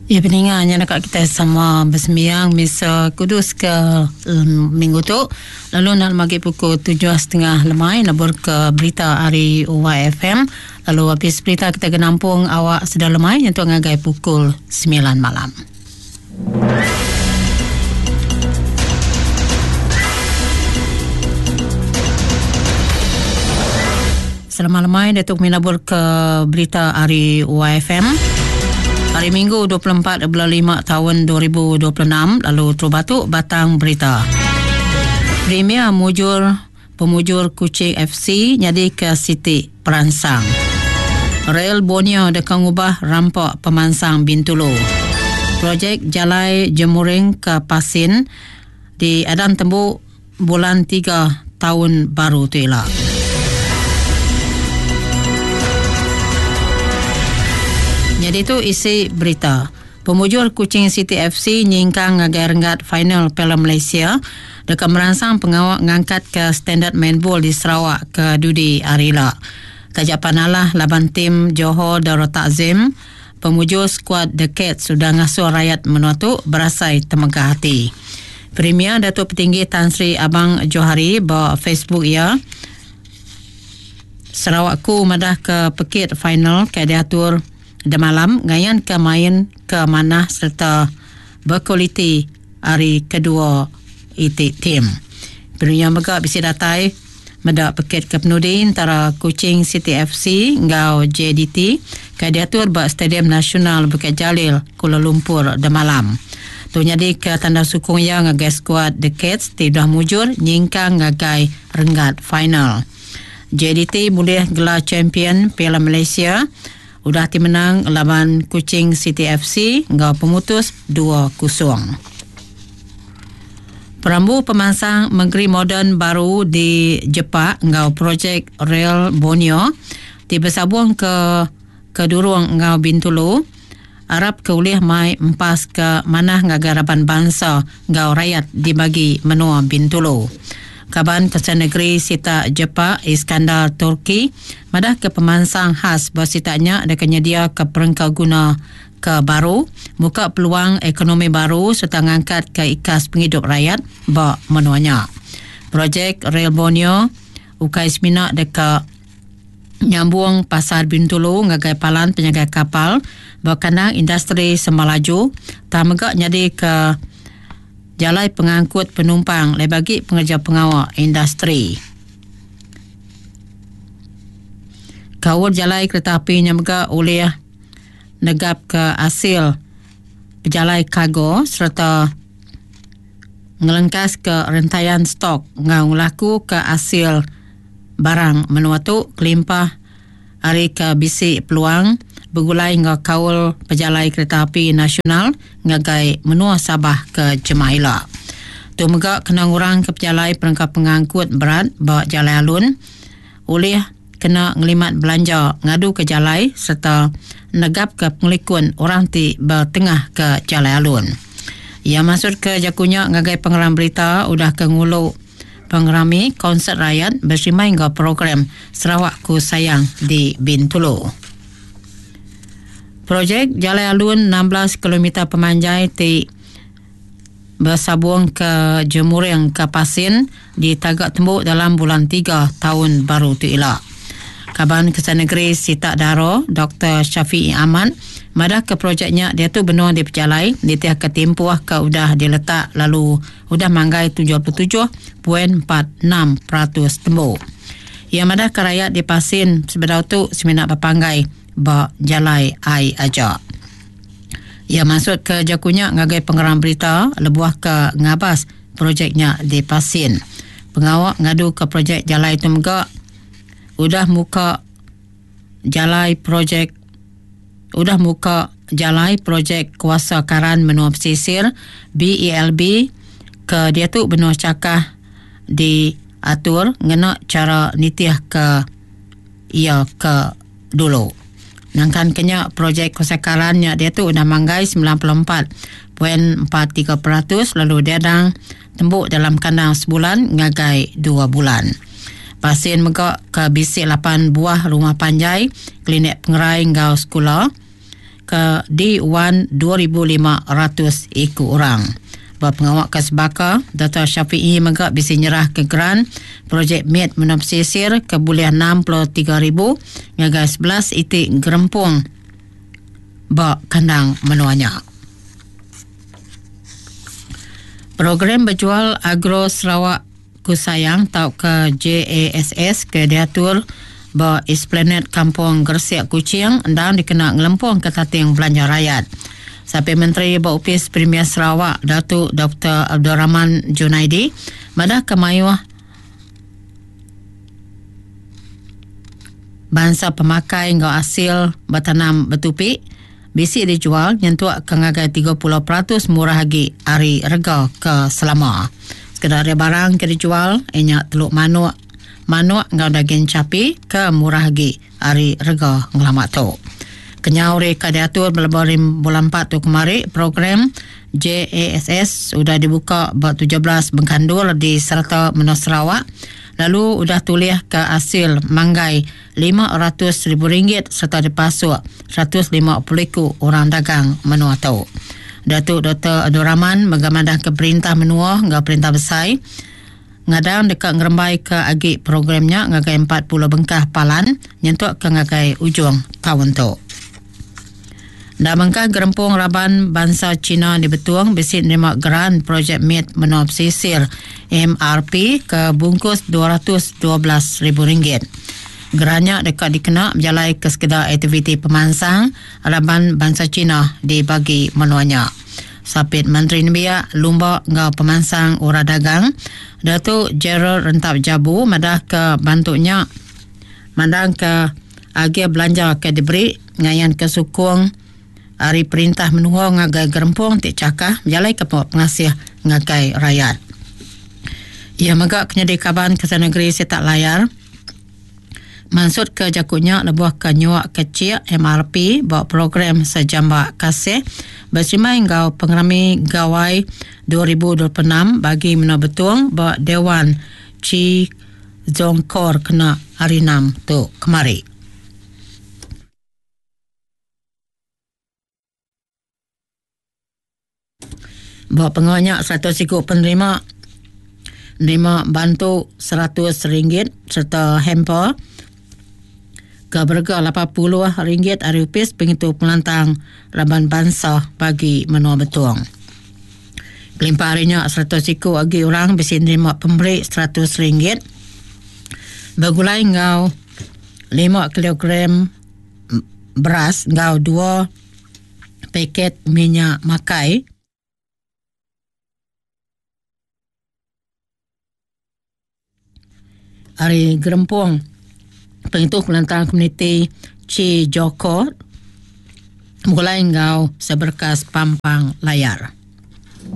Ya, peninggalnya nak kita sama bersembiang misa kudus ke minggu tu. Lalu nak bagi pukul 7.30 lemai nabur ke berita hari UYFM. Lalu habis berita kita ke nampung awak sedar lemai yang tu ngagai pukul 9 malam. Selamat lemai Datuk minabur ke berita hari UYFM. Hari Minggu 24 bulan 5 tahun 2026. Lalu terbatuk batang berita. Premier pemujur Kuching FC nyadi ke Siti Peransang. Rail Borneo dekat ubah rampak pemansang Bintulu. Projek Jalai Jemuring ke Pasin di Adan Tembuk bulan 3 tahun baru tu elak. Jadi itu isi berita. Pemujur Kuching City FC nyingkang ngagai renggat final Piala Malaysia dekat merangsang pengawak ngangkat ke standard main ball di Sarawak ke Dudi Arila. Kajapan Allah laban tim Johor Darul Takzim, pemujur skuad The Cats sudah ngasuh rakyat menuatu berasai temegah hati. Premier Datuk Petinggi Tan Sri Abang Johari bawa Facebook ia Sarawakku madah ke pekit final ke diatur de malam ngayan ke main ke manah serta berkualiti hari kedua itu tim. Penunya megak bisi datai medak pekit ke penudi antara Kuching City FC ngau JDT ke diatur bak Stadium Nasional Bukit Jalil Kuala Lumpur de malam. Tu nyadi ke tanda sukung yang ngagai skuad The Cats tidak mujur nyingkang ngagai renggat final. JDT boleh gelar champion Piala Malaysia udah menang lawan Kuching City FC ngau pemutus 2-0. Perambu pemansang negeri moden baru di Jepak ngau projek Rail Borneo dibesabung ke Kedurung ngau Bintulu Arab ke ulih mai empas ke manah ngagarapan bangsa ngau rakyat dibagi menua Bintulu. Kaban Kesan Negeri Sita Jepak Iskandar Turki madah ke pemansang khas bersitanya ada kenyedia ke perengkau guna ke baru muka peluang ekonomi baru serta ngangkat ke ikas penghidup rakyat bak menuanya. Projek Rail Borneo ukai semina dekat nyambung pasar Bintulu ngagai palan penyagai kapal berkenang industri semalaju tak megak nyadi ke jalai pengangkut penumpang bagi pengerja pengawal industri. Kawal jalai kereta api yang megak oleh negap ke hasil pejalai kargo serta ngelengkas ke rentaian stok ngau laku ke hasil barang menuatu kelimpah hari ke bisi peluang bergulai ngau kawal pejalai kereta api nasional ngagai menua Sabah ke Jemaila. Tu megak kena ngurang ke pejalai perangkap pengangkut berat bawa jalai alun oleh kena ngelimat belanja ngadu ke jalai serta negap ke pengelikun orang ti bertengah ke jalai alun. Ia masuk ke jakunya ngagai pengeram berita udah ke ngulu pengerami konsert rakyat bersimai ngau program Sarawakku Sayang di Bintulu. Projek Jalai Alun 16 km pemanjai ti bersabung ke Jemuring ke Pasin di Tagak Tembuk dalam bulan 3 tahun baru tu elak. Kaban Kesan Negeri Sita Daro Dr. Syafi'i Ahmad madah ke projeknya dia tu benua di pejalai di tiah ketimpuah ke udah diletak lalu udah manggai 77.46% tembuk. Ia madah ke rakyat di Pasin sebedau tu seminat berpanggai bak jalai ai aja. Ia masuk ke jakunya ngagai pengeram berita lebuah ke ngabas projeknya di Pasin. Pengawak ngadu ke projek jalai tu megak udah muka jalai projek kuasa karan menua pesisir BELB ke dia tu benua cakah diatur ngena cara nitiah ke ia ke dulu. Nangkan kenya projek kesekarannya dia tu udah manggai 94.43% lalu dia dang tembuk dalam kandang sebulan ngagai 2 bulan. Pasien megak ke bisik 8 buah rumah panjai, klinik pengerai ngau sekolah ke D1 2,500 ekor orang. Pengawal Kasbaka, Dr. Syafi'i megak bisa nyerah ke geran projek MIT Menua Pesisir ke buliah 63,000 ngagai 11 itik gerempung bak kandang menuanya. Program berjual Agro Sarawak Kusayang tau ke JASS ke diatur ba Esplanade Kampung Gresik Kuching dan dikena ngelempung ke tating belanja rakyat. Sampai Menteri Baupis Premier Sarawak Datuk Dr. Abdul Rahman Junaidi madah kemayuh bangsa pemakai ngau hasil bertanam bertupik bisi dijual nyentuak kengagai 30% murah lagi hari rega ke selama. Sekedar barang ke dijual enyak teluk manuk ngau daging capi ke murah lagi hari rega ngelamak tu. Kenyauri kadiatur melebarim bulan 4 tu kemari, program JASS sudah dibuka buat 17 Bengkandul di serta Menua Sarawak. Lalu sudah tulis ke hasil manggai RM500,000 serta dipasuk 150 orang dagang menua tu. Datuk Dr. Abdul Rahman menggamadah ke perintah menua dengan perintah besar ngadang dekat ngerembai ke agi programnya ngagai 40 bengkah palan nyentuk ke ngagai ujung tahun tu. Dan mengkah gerempung Raban Bangsa Cina di Betuang besi nerima geran projek MIT Menua Pesisir MRP ke bungkus RM212,000. Gerannya dekat dikena berjalai ke sekedar aktiviti pemansang Raban Bangsa Cina dibagi menuanya. Sapit Menteri Nebia Lumba ngau pemansang ura dagang Datuk Gerald Rentap Jabu madah ke bantuknya mandang ke agi belanja ke diberi ngayan ke sukung hari perintah menua ngagai gerempung tik cakah berjalai ke pengasih ngagai rakyat. Ia megak kenyedi kaban Kesah Negeri Setak Layar maksud ke jakutnya lebuh ke nyuak kecil MRP bawa program sejambak kasih bersimai ngau pengerami gawai 2026 bagi Menua Betuang bawa Dewan Chi Zongkor kena hari 6 tu kemari. Bawa pengawalnya 100 ikut penerima bantu RM100 serta hamper ke berga RM80 hari upis pengitu pelantang Raban Bangsa bagi Menua Betuang. Kelimpah harinya 100 ikut bagi orang bisi nerima pemberi RM100. Bergulai ngau 5 kilogram beras ngau 2 paket minyak makai hari gerempung pengitu pelantang komuniti Ci Joko mulai ngau seberkas pampang layar.